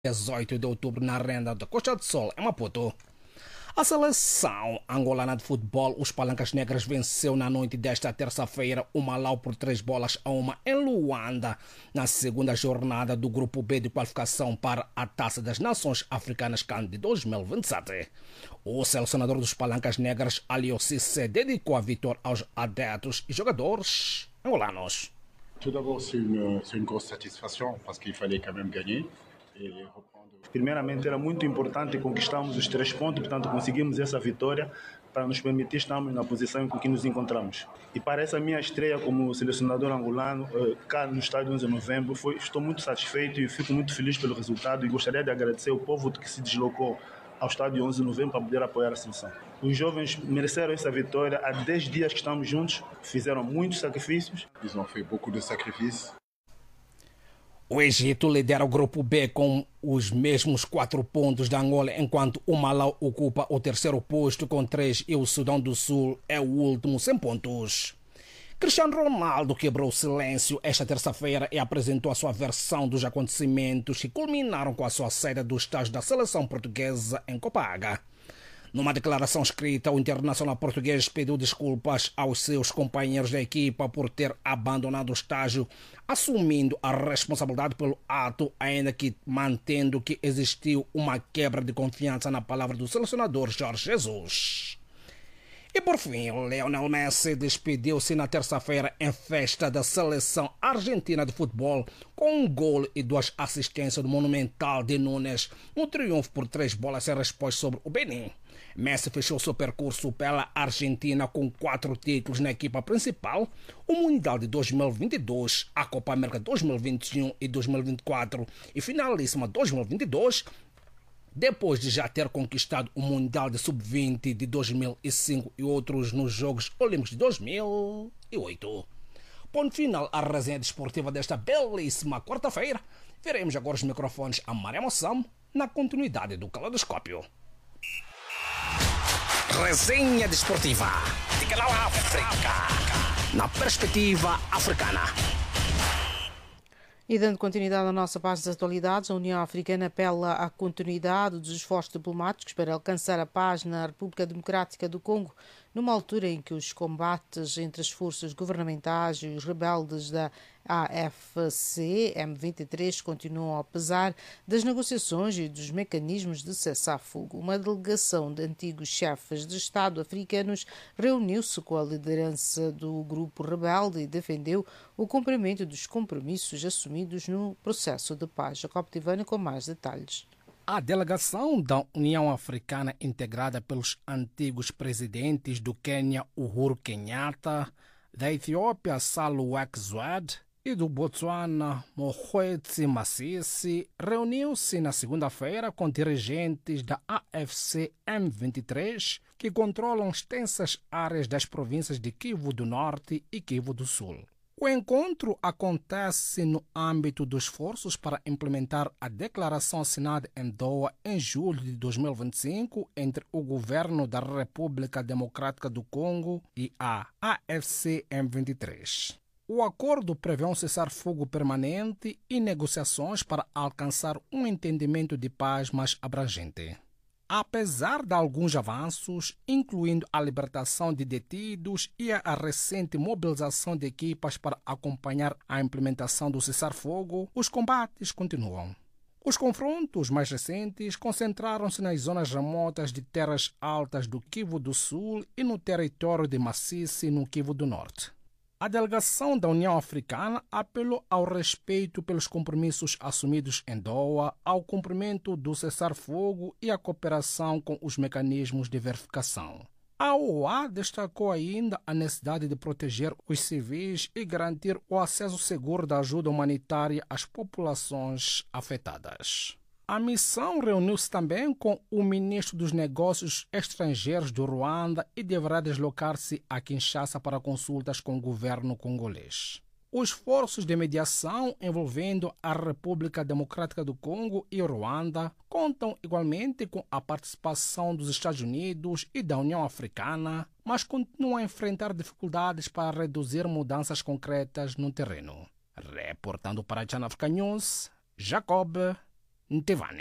18 de outubro na Arena da Costa do Sol, em Maputo. A seleção angolana de futebol, os Palancas Negras, venceu na noite desta terça-feira o Malau por 3-1 em Luanda, na segunda jornada do Grupo B de qualificação para a Taça das Nações Africanas CAN de 2027. O selecionador dos Palancas Negras, Alio Cissé, dedicou a vitória aos adeptos e jogadores angolanos. Tout d'abord, c'est une grosse satisfaction parce qu'il fallait quand même gagner et reprendre. Primeiramente, era muito importante conquistarmos os 3 pontos, portanto, conseguimos essa vitória para nos permitir estarmos na posição em que nos encontramos. E para essa minha estreia como selecionador angolano, cá no estádio 11 de novembro, estou muito satisfeito e fico muito feliz pelo resultado e gostaria de agradecer ao povo que se deslocou ao estádio 11 de novembro para poder apoiar a seleção. Os jovens mereceram essa vitória. Há 10 dias que estamos juntos, fizeram muitos sacrifícios. Ils ont fait beaucoup de sacrifices. O Egito lidera o Grupo B com os mesmos 4 pontos da Angola, enquanto o Malau ocupa o terceiro posto com 3 e o Sudão do Sul é o último sem pontos. Cristiano Ronaldo quebrou o silêncio esta terça-feira e apresentou a sua versão dos acontecimentos que culminaram com a sua saída do estágio da seleção portuguesa em Copaga. Numa declaração escrita, o internacional português pediu desculpas aos seus companheiros da equipa por ter abandonado o estágio, assumindo a responsabilidade pelo ato, ainda que mantendo que existiu uma quebra de confiança na palavra do selecionador Jorge Jesus. E por fim, Lionel Messi despediu-se na terça-feira em festa da seleção argentina de futebol com 1 gol e 2 assistências do Monumental de Nunes, um triunfo por 3 bolas sem resposta sobre o Benin. Messi fechou seu percurso pela Argentina com 4 títulos na equipa principal, o Mundial de 2022, a Copa América 2021 e 2024 e finalíssima 2022, depois de já ter conquistado o Mundial de Sub-20 de 2005 e outros nos Jogos Olímpicos de 2008. Ponto final à resenha desportiva desta belíssima quarta-feira. Veremos agora os microfones a Maria Moção na continuidade do Caleidoscópio. Resenha desportiva de Canal África, na perspectiva africana. E dando continuidade à nossa parte das atualidades, a União Africana apela à continuidade dos esforços diplomáticos para alcançar a paz na República Democrática do Congo, numa altura em que os combates entre as forças governamentais e os rebeldes da AFC M23 continuam apesar das negociações e dos mecanismos de cessar-fogo. Uma delegação de antigos chefes de Estado africanos reuniu-se com a liderança do grupo rebelde e defendeu o cumprimento dos compromissos assumidos no processo de paz. Jacob Tivani com mais detalhes. A delegação da União Africana, integrada pelos antigos presidentes do Quênia, Uhuru Kenyatta, da Etiópia, Sahle-Work Zewde, e do Botsuana, Mokgweetsi Masisi, reuniu-se na segunda-feira com dirigentes da AFC M23, que controlam extensas áreas das províncias de Kivu do Norte e Kivu do Sul. O encontro acontece no âmbito dos esforços para implementar a declaração assinada em Doha em julho de 2025 entre o governo da República Democrática do Congo e a AFC M23. O acordo prevê um cessar-fogo permanente e negociações para alcançar um entendimento de paz mais abrangente. Apesar de alguns avanços, incluindo a libertação de detidos e a recente mobilização de equipas para acompanhar a implementação do cessar-fogo, os combates continuam. Os confrontos mais recentes concentraram-se nas zonas remotas de terras altas do Kivu do Sul e no território de Masisi, no Kivu do Norte. A delegação da União Africana apelou ao respeito pelos compromissos assumidos em Doha, ao cumprimento do cessar-fogo e à cooperação com os mecanismos de verificação. A OA destacou ainda a necessidade de proteger os civis e garantir o acesso seguro da ajuda humanitária às populações afetadas. A missão reuniu-se também com o ministro dos Negócios Estrangeiros do Ruanda e deverá deslocar-se a Kinshasa para consultas com o governo congolês. Os esforços de mediação envolvendo a República Democrática do Congo e Ruanda contam igualmente com a participação dos Estados Unidos e da União Africana, mas continuam a enfrentar dificuldades para reduzir mudanças concretas no terreno. Reportando para a Channel Africa News, Jacob Ntevane.